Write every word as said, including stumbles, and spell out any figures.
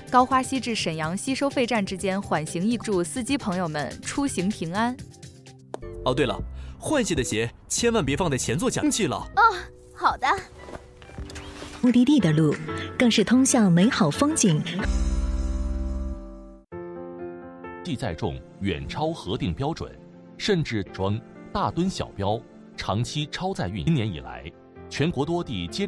高花溪至沈阳西收费站之间缓行一，祝司机朋友们出行平安。 哦，对了，换鞋的鞋千万别放在前座讲气了。 哦，好的。 目的地的路，更是通向美好风景。 既载重远超核定标准，甚至装大吨小标，长期超载运。今年以来，全国多地接连